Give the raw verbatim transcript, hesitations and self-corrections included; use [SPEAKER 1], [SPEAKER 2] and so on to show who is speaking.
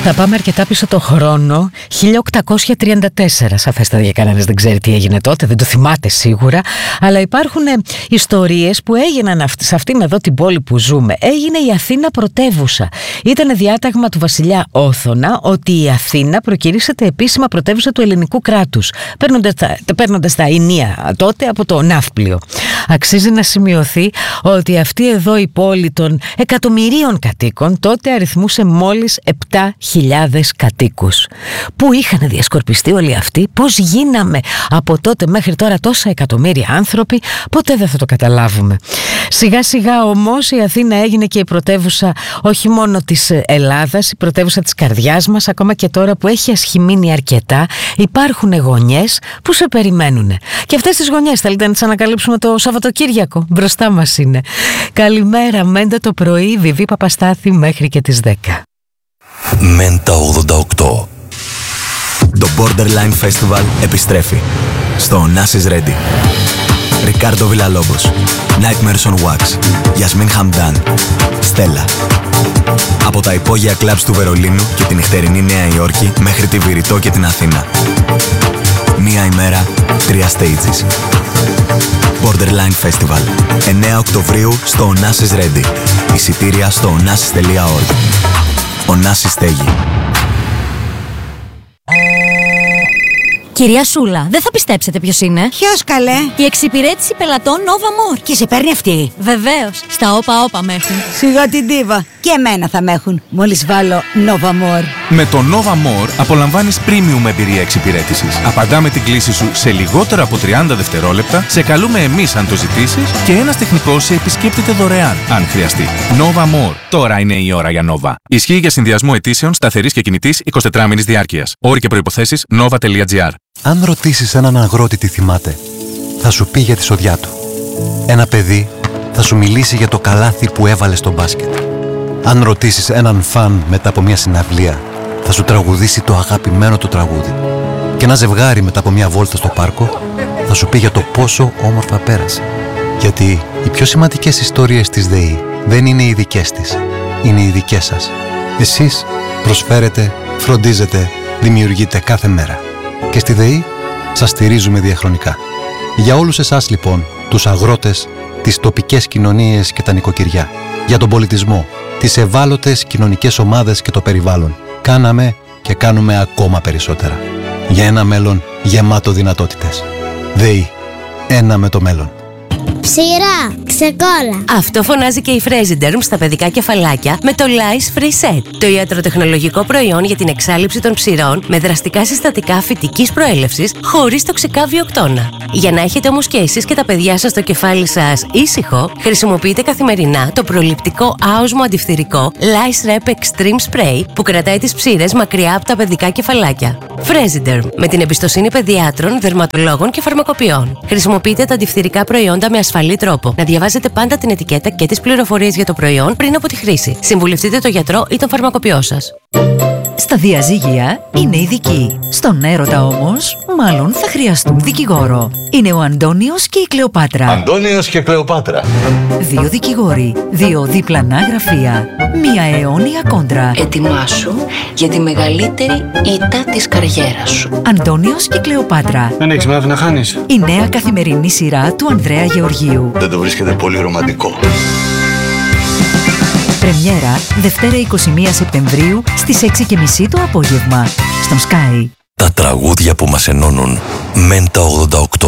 [SPEAKER 1] Θα πάμε αρκετά πίσω το χρόνο, χίλια οκτακόσια τριάντα τέσσερα. Σαφέστατα για κανένας δεν ξέρει τι έγινε τότε, δεν το θυμάται σίγουρα. Αλλά υπάρχουν ε, ιστορίες που έγιναν αυ- σε αυτήν εδώ την πόλη που ζούμε. Έγινε η Αθήνα πρωτεύουσα. Ήταν διάταγμα του βασιλιά Όθωνα ότι η Αθήνα προκηρύσσεται επίσημα πρωτεύουσα του ελληνικού κράτους, παίρνοντας τα, παίρνοντας τα ηνία τότε από το ναύπλιο. Αξίζει να σημειωθεί ότι αυτή εδώ η πόλη των εκατομμυρίων κατοίκων τότε αριθμούσε μόλις επτά χιλιάδες κατοίκους. Πού είχαν διασκορπιστεί όλοι αυτοί, πώς γίναμε από τότε μέχρι τώρα τόσα εκατομμύρια άνθρωποι, ποτέ δεν θα το καταλάβουμε. Σιγά σιγά όμως η Αθήνα έγινε και η πρωτεύουσα όχι μόνο της Ελλάδας, η πρωτεύουσα της καρδιάς μας. Ακόμα και τώρα που έχει ασχημείνει αρκετά, υπάρχουν γωνιές που σε περιμένουν. Και αυτές τις γωνιές θέλετε να τις ανακαλύψουμε το Σαββατοκύριακο, μπροστά μας είναι. Καλημέρα, Μέντα το πρωί, Βιβί Παπαστάθη μέχρι και τις δέκα.
[SPEAKER 2] Μέντα ογδόντα οκτώ.
[SPEAKER 3] Το Borderline Festival επιστρέφει στο Nas is Ready. Ρικάρντο Βιλαλόμπος, Nightmares on Wax, Γιασμίν Χαμντάν, Στέλλα. Από τα υπόγεια κλαμπς του Βερολίνου και την νυχτερινή Νέα Υόρκη μέχρι τη Βηρητό και την Αθήνα. Μία ημέρα, τρία stages. Borderline Festival, εννέα Οκτωβρίου στο Nas is Ready. Εισιτήρια στο nasis τελεία org. Ο Νάσης στέγει.
[SPEAKER 4] Κυρία Σούλα, δεν θα πιστέψετε ποιος είναι.
[SPEAKER 5] Ποιος καλέ?
[SPEAKER 4] Η εξυπηρέτηση πελατών Nova More.
[SPEAKER 5] Και σε παίρνει αυτή?
[SPEAKER 4] Βεβαίως, στα όπα όπα με έχουν.
[SPEAKER 5] Σιγά την ντίβα. Και εμένα θα με έχουν, μόλις βάλω Nova More.
[SPEAKER 6] Με το Nova More απολαμβάνεις premium εμπειρία εξυπηρέτησης. Απαντάμε την κλήση σου σε λιγότερα από τριάντα δευτερόλεπτα, σε καλούμε εμείς αν το ζητήσεις και ένας τεχνικός σε επισκέπτεται δωρεάν, αν χρειαστεί. Nova More. Τώρα είναι η ώρα για Nova. Ισχύει για συνδυασμό αιτήσεων σταθερής και κινητής εικοσιτετράμηνης διάρκειας. Όροι και προϋποθέσεις nova τελεία gr.
[SPEAKER 7] Αν ρωτήσεις έναν αγρότη τι θυμάται, θα σου πει για τη σοδιά του. Ένα παιδί θα σου μιλήσει για το καλάθι που έβαλε στο μπάσκετ. Αν ρωτήσεις έναν φαν μετά από μια συναυλία, θα σου τραγουδήσει το αγαπημένο του τραγούδι. Και ένα ζευγάρι μετά από μια βόλτα στο πάρκο θα σου πει για το πόσο όμορφα πέρασε. Γιατί οι πιο σημαντικές ιστορίες της ΔΕΗ δεν είναι οι δικές της, είναι οι δικές σας. Εσείς προσφέρετε, φροντίζετε, δημιουργείτε κάθε μέρα. Και στη ΔΕΗ σας στηρίζουμε διαχρονικά. Για όλους εσάς λοιπόν, τους αγρότες, τις τοπικές κοινωνίες και τα νοικοκυριά, για τον πολιτισμό, τις ευάλωτες κοινωνικές ομάδες και το περιβάλλον, κάναμε και κάνουμε ακόμα περισσότερα. Για ένα μέλλον γεμάτο δυνατότητες. ΔΕΗ. Ένα με το μέλλον.
[SPEAKER 8] Ψηρά, ξεκόλα.
[SPEAKER 9] Αυτό φωνάζει και η Fresiderm στα παιδικά κεφαλάκια με το Lice Free Set, το ιατροτεχνολογικό προϊόν για την εξάλειψη των ψηρών με δραστικά συστατικά φυτικής προέλευσης χωρίς τοξικά βιοκτώνα. Για να έχετε όμως και εσείς και τα παιδιά σας το κεφάλι σας ήσυχο, χρησιμοποιείτε καθημερινά το προληπτικό άοσμο αντιφθυρικό Lice Rep Extreme Spray που κρατάει τις ψήρες μακριά από τα παιδικά κεφαλάκια. Fresiderm, με την εμπιστοσύνη παιδιάτρων, δερματολόγων και φαρμακοποιών. Χρησιμοποιείτε τα αντιφθυρικά προϊόντα με ασφαλή τρόπο. Να διαβάζετε πάντα την ετικέτα και τις πληροφορίες για το προϊόν πριν από τη χρήση. Συμβουλευτείτε τον γιατρό ή τον φαρμακοποιό σας.
[SPEAKER 10] Στα διαζύγια είναι ειδικοί. Στον έρωτα όμως, μάλλον θα χρειαστούν δικηγόρο. Είναι ο Αντώνιος και η Κλεοπάτρα.
[SPEAKER 11] Αντώνιος και Κλεοπάτρα.
[SPEAKER 10] Δύο δικηγόροι, δύο διπλανά γραφεία, μία αιώνια κόντρα.
[SPEAKER 12] Ετοιμάσου για τη μεγαλύτερη ήττα της καριέρας σου.
[SPEAKER 10] Αντώνιος και Κλεοπάτρα.
[SPEAKER 11] Δεν έχεις μάθει να χάνεις.
[SPEAKER 10] Η νέα καθημερινή σειρά του Ανδρέα Γεωργίου.
[SPEAKER 11] Δεν το βρίσκεται πολύ ρομαντικό?
[SPEAKER 10] Πρεμιέρα Δευτέρα εικοστή πρώτη Σεπτεμβρίου στις έξι και μισή το απόγευμα στον Sky.
[SPEAKER 2] Τα τραγούδια που μας ενώνουν. Μέντα ογδόντα οκτώ.